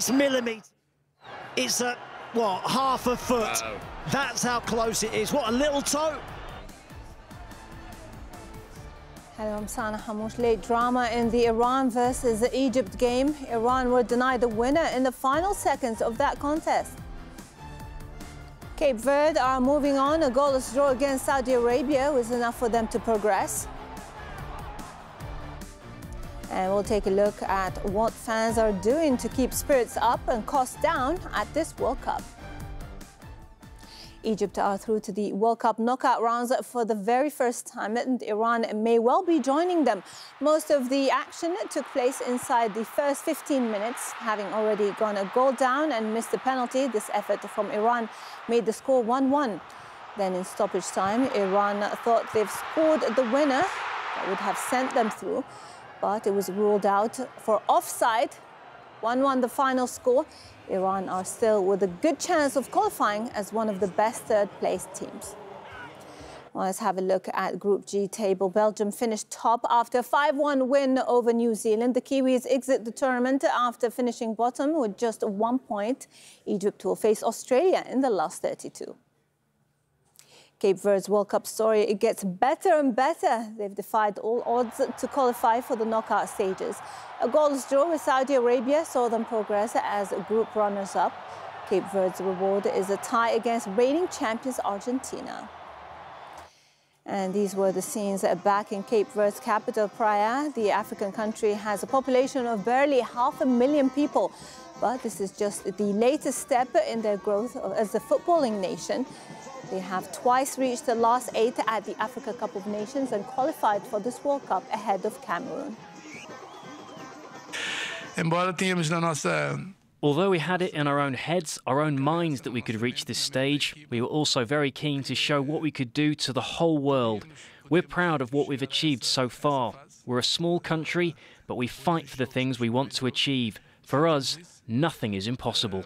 6 millimetres. It's a, what, half a foot. That's how close it is. What a little toe. Hello, I'm Sana Hamouche. Late drama in the Iran versus Egypt game. Iran were denied the winner in the final seconds of that contest. Cape Verde are moving on. A goalless draw against Saudi Arabia was enough for them to progress. And we'll take a look at what fans are doing to keep spirits up and costs down at this World Cup. Egypt are through to the World Cup knockout rounds for the very first time, and Iran may well be joining them. Most of the action took place inside the first 15 minutes. Having already gone a goal down and missed a penalty, this effort from Iran made the score 1-1. Then in stoppage time, Iran thought they've scored the winner that would have sent them through, but it was ruled out for offside. 1-1 the final score. Iran are still with a good chance of qualifying as one of the best third-place teams. Well, let's have a look at Group G table. Belgium finished top after a 5-1 win over New Zealand. The Kiwis exit the tournament after finishing bottom with just 1 point. Egypt will face Australia in the last 32. Cape Verde's World Cup story, it gets better and better. They've defied all odds to qualify for the knockout stages. A goalless draw with Saudi Arabia saw them progress as group runners-up. Cape Verde's reward is a tie against reigning champions Argentina. And these were the scenes back in Cape Verde's capital, Praia. The African country has a population of barely 500,000 people. But this is just the latest step in their growth as a footballing nation. They have twice reached the last 8 at the Africa Cup of Nations and qualified for this World Cup ahead of Cameroon. Although we had it in our own heads, our own minds that we could reach this stage, we were also very keen to show what we could do to the whole world. We're proud of what we've achieved so far. We're a small country, but we fight for the things we want to achieve. For us, nothing is impossible.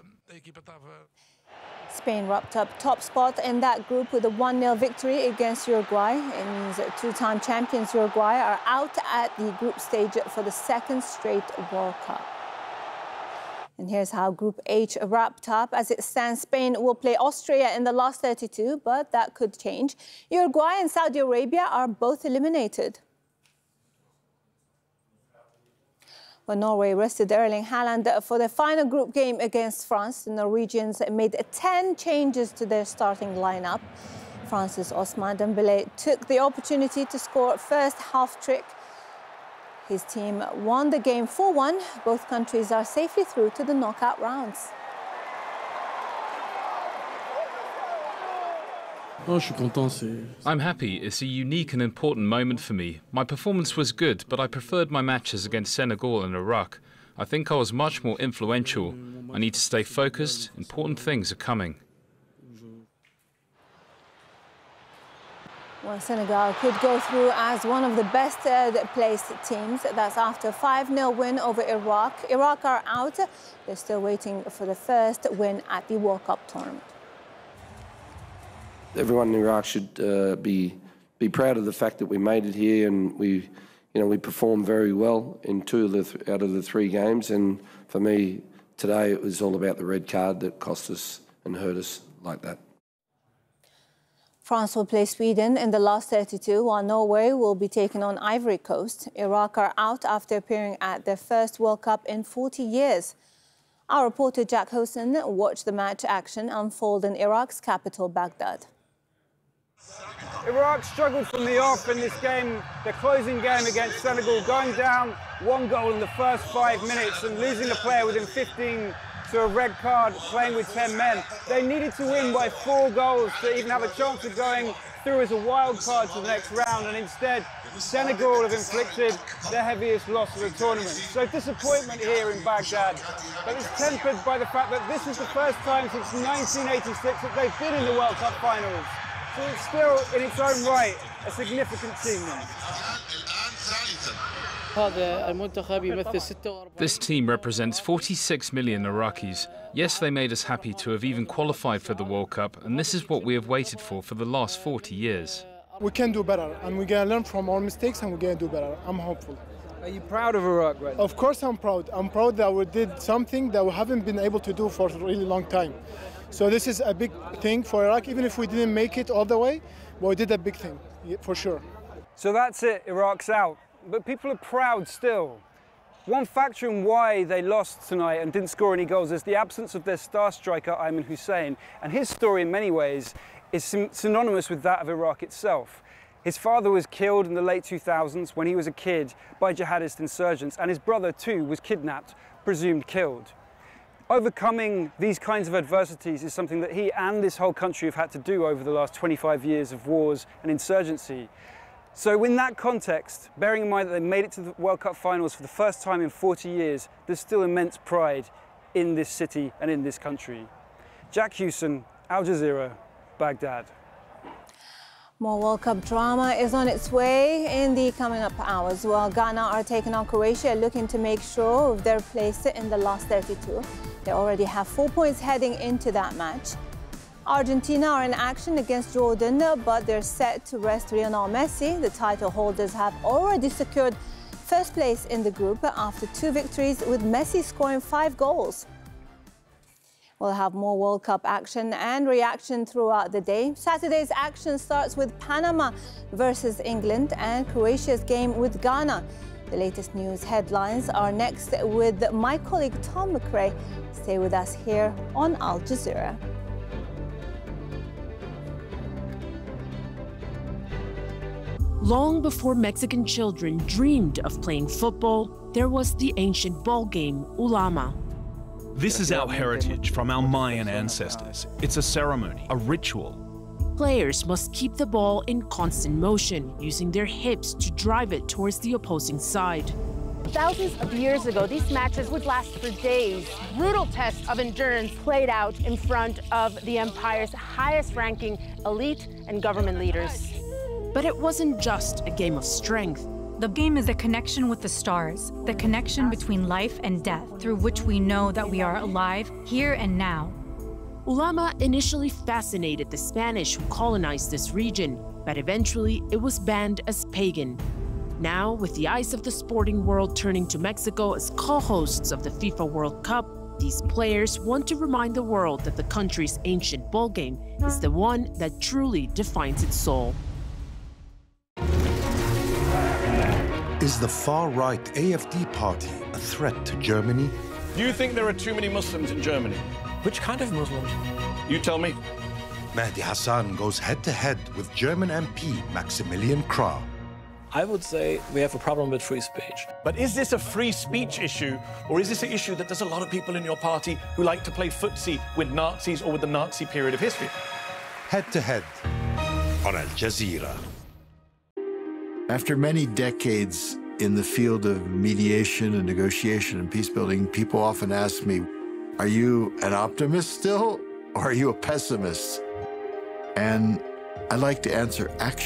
Spain wrapped up top spot in that group with a 1-0 victory against Uruguay. It means two-time champions Uruguay are out at the group stage for the second straight World Cup. And here's how Group H wrapped up. As it stands, Spain will play Austria in the last 32, but that could change. Uruguay and Saudi Arabia are both eliminated. When Norway rested Erling Haaland for their final group game against France, the Norwegians made 10 changes to their starting lineup. France's Ousmane Dembélé took the opportunity to score first half-trick. His team won the game 4-1. Both countries are safely through to the knockout rounds. I'm happy. It's a unique and important moment for me. My performance was good, but I preferred my matches against Senegal and Iraq. I think I was much more influential. I need to stay focused. Important things are coming. Well, Senegal could go through as one of the best placed teams. That's after a 5-0 win over Iraq. Iraq are out. They're still waiting for the first win at the World Cup tournament. Everyone in Iraq should be proud of the fact that we made it here, and we performed very well in 2 out of the 3 games. And for me, today it was all about the red card that cost us and hurt us like that. France will play Sweden in the last 32, while Norway will be taking on Ivory Coast. Iraq are out after appearing at their first World Cup in 40 years. Our reporter Jack Hosen watched the match action unfold in Iraq's capital, Baghdad. Iraq struggled from the off in this game, the closing game against Senegal, going down 1 goal in the first 5 minutes and losing a player within 15 to a red card, playing with 10 men. They needed to win by 4 goals to even have a chance of going through as a wild card to the next round, and instead Senegal have inflicted their heaviest loss of the tournament. So disappointment here in Baghdad, but it's tempered by the fact that this is the first time since 1986 that they've been in the World Cup finals. So it's still, in its own right, a significant achievement. This team represents 46 million Iraqis. Yes, they made us happy to have even qualified for the World Cup, and this is what we have waited for the last 40 years. We can do better, and we're going to learn from our mistakes, and we're going to do better. I'm hopeful. Are you proud of Iraq right now? Of course I'm proud. I'm proud that we did something that we haven't been able to do for a really long time. So this is a big thing for Iraq, even if we didn't make it all the way, but we did a big thing, for sure. So that's it, Iraq's out. But people are proud still. One factor in why they lost tonight and didn't score any goals is the absence of their star striker, Ayman Hussein. And his story, in many ways, is synonymous with that of Iraq itself. His father was killed in the late 2000s when he was a kid by jihadist insurgents, and his brother too was kidnapped, presumed killed. Overcoming these kinds of adversities is something that he and this whole country have had to do over the last 25 years of wars and insurgency. So in that context, bearing in mind that they made it to the World Cup finals for the first time in 40 years, there's still immense pride in this city and in this country. Jack Hewson, Al Jazeera, Baghdad. More World Cup drama is on its way in the coming up hours, while Ghana are taking on Croatia, looking to make sure of their place in the last 32. They already have 4 points heading into that match. Argentina are in action against Jordan, but they're set to rest Lionel Messi. The title holders have already secured first place in the group after 2 victories, with Messi scoring 5 goals. We'll have more World Cup action and reaction throughout the day. Saturday's action starts with Panama versus England and Croatia's game with Ghana. The latest news headlines are next with my colleague Tom McRae. Stay with us here on Al Jazeera. Long before Mexican children dreamed of playing football, there was the ancient ball game, Ulama. This is our heritage from our Mayan ancestors. It's a ceremony, a ritual. Players must keep the ball in constant motion, using their hips to drive it towards the opposing side. Thousands of years ago, these matches would last for days. Brutal tests of endurance played out in front of the empire's highest-ranking elite and government leaders. But it wasn't just a game of strength. The game is a connection with the stars, the connection between life and death, through which we know that we are alive here and now. Ulama initially fascinated the Spanish who colonized this region, but eventually it was banned as pagan. Now, with the eyes of the sporting world turning to Mexico as co-hosts of the FIFA World Cup, these players want to remind the world that the country's ancient ball game is the one that truly defines its soul. Is the far-right AfD party a threat to Germany? Do you think there are too many Muslims in Germany? Which kind of Muslims? You tell me. Mehdi Hasan goes head-to-head with German MP Maximilian Krah. I would say we have a problem with free speech. But is this a free speech issue, or is this an issue that there's a lot of people in your party who like to play footsie with Nazis or with the Nazi period of history? Head-to-head on Al Jazeera. After many decades in the field of mediation and negotiation and peace building, people often ask me, are you an optimist still, or are you a pessimist? And I like to answer, actually,